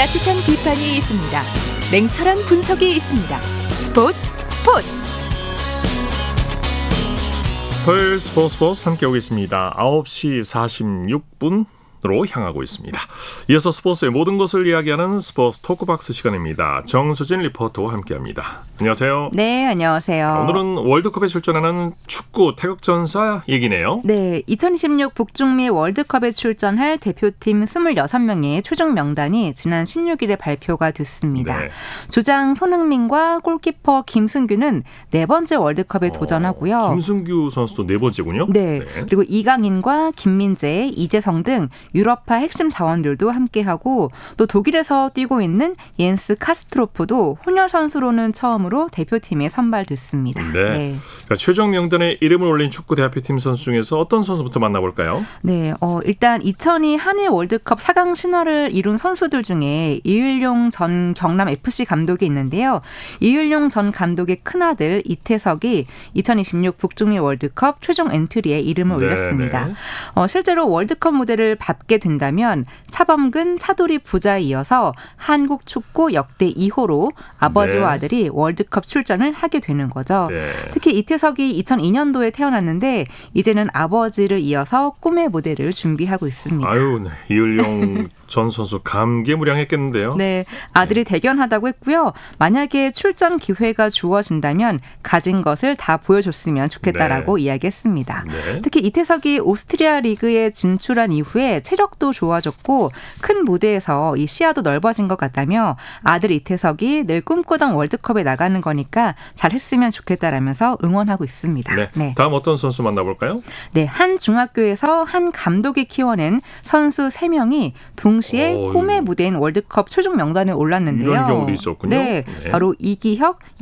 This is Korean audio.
따뜻한 비판이 있습니다. 냉철한 분석이 있습니다. 스포츠. 토요일 스포츠 함께 오겠습니다. 9시 46분으로 향하고 있습니다. 이어서 스포츠의 모든 것을 이야기하는 스포츠 토크박스 시간입니다. 정수진 리포터와 함께합니다. 안녕하세요. 네, 안녕하세요. 오늘은 월드컵에 출전하는 축구 태극전사 얘기네요. 네, 2016 북중미 월드컵에 출전할 대표팀 26명의 최종 명단이 지난 16일에 발표가 됐습니다. 네. 주장 손흥민과 골키퍼 김승규는 네 번째 월드컵에 도전하고요. 김승규 선수도 네 번째군요. 네. 그리고 이강인과 김민재, 이재성 등 유럽파 핵심 자원들도 함께하고 또 독일에서 뛰고 있는 옌스 카스트로프도 혼혈 선수로는 처음으로 대표팀에 선발됐습니다. 네. 그러니까 최종 명단에 이름을 올린 축구 대표팀 선수 중에서 어떤 선수부터 만나볼까요? 네, 일단 2002 한일 월드컵 4강 신화를 이룬 선수들 중에 이을용 전 경남 FC 감독이 있는데요. 이을용 전 감독의 큰아들 이태석이 2026 북중미 월드컵 최종 엔트리에 이름을 올렸습니다. 실제로 월드컵 무대를 밟게 된다면 차범근, 차두리 부자에 이어서 한국 축구 역대 2호로 아버지와 아들이 월드컵 출전을 하게 되는 거죠. 특히 이태석이 2002년도에 태어났는데 이제는 아버지를 이어서 꿈의 무대를 준비하고 있습니다. 아유, 이을용 전 선수 감개무량했겠는데요. 네, 아들이 대견하다고 했고요. 만약에 출전 기회가 주어진다면 가진 것을 다 보여줬으면 좋겠다라고 이야기했습니다. 특히 이태석이 오스트리아 리그에 진출한 이후에 체력도 좋아졌고 큰 무대에서 이 시야도 넓어진 것 같다며 아들 이태석이 늘 꿈꾸던 월드컵에 나가는 거니까 잘했으면 좋겠다라면서 응원하고 있습니다. 네. 다음 어떤 선수 만나볼까요? 네, 한 중학교에서 한 감독이 키워낸 선수 3명이 동시에 꿈의 무대인 월드컵 최종 명단에 올랐는데요. 이런 경우도 있었군요. 네, 바로 이기혁,